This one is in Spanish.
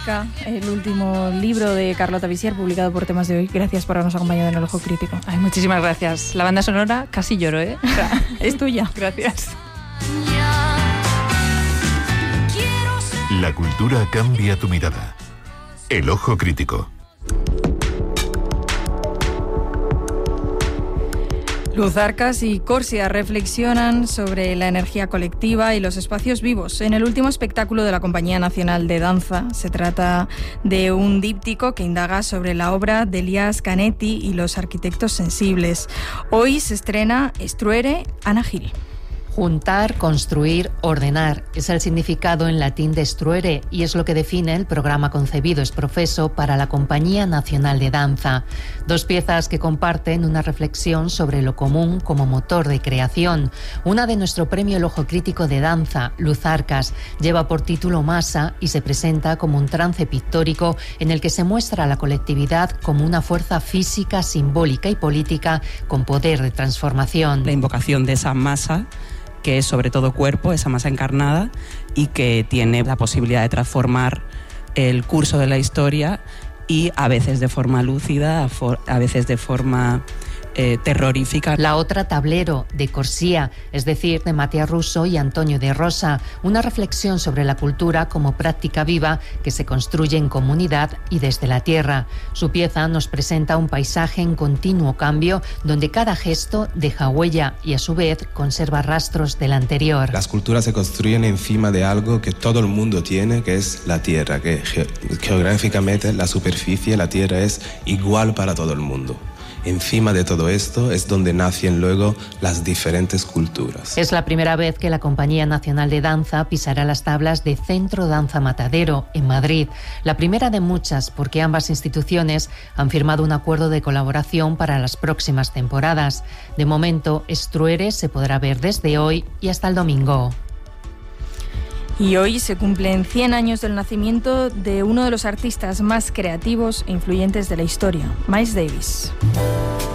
Luzarca, el último libro de Carlota Visier, publicado por Temas de Hoy. Gracias por habernos acompañado en El Ojo Crítico. Ay, muchísimas gracias. La banda sonora casi lloro, ¿eh? O sea, es tuya. Gracias. La cultura cambia tu mirada. El Ojo Crítico. Luzarcas y Corsia reflexionan sobre la energía colectiva y los espacios vivos. En el último espectáculo de la Compañía Nacional de Danza se trata de un díptico que indaga sobre la obra de Elias Canetti y los arquitectos sensibles. Hoy se estrena Estruere, Ana Gil. Juntar, construir, ordenar es el significado en latín de estruere y es lo que define el programa concebido ex professo para la Compañía Nacional de Danza. Dos piezas que comparten una reflexión sobre lo común como motor de creación. Una de nuestro premio El Ojo Crítico de Danza, Luzarcas, lleva por título Masa y se presenta como un trance pictórico en el que se muestra la colectividad como una fuerza física, simbólica y política con poder de transformación. La invocación de esa masa, que es sobre todo cuerpo, esa masa encarnada, y que tiene la posibilidad de transformar el curso de la historia, y a veces de forma lúcida, a veces de forma terrorífica. La otra, Tablero, de Corsia, es decir, de Matías Russo y Antonio de Rosa, una reflexión sobre la cultura como práctica viva que se construye en comunidad y desde la tierra. Su pieza nos presenta un paisaje en continuo cambio, donde cada gesto deja huella y a su vez conserva rastros del anterior. Las culturas se construyen encima de algo que todo el mundo tiene, que es la tierra, que geográficamente la superficie, la tierra es igual para todo el mundo. Encima de todo esto es donde nacen luego las diferentes culturas. Es la primera vez que la Compañía Nacional de Danza pisará las tablas de Centro Danza Matadero, en Madrid. La primera de muchas, porque ambas instituciones han firmado un acuerdo de colaboración para las próximas temporadas. De momento, Estruere se podrá ver desde hoy y hasta el domingo. Y hoy se cumplen 100 años del nacimiento de uno de los artistas más creativos e influyentes de la historia, Miles Davis.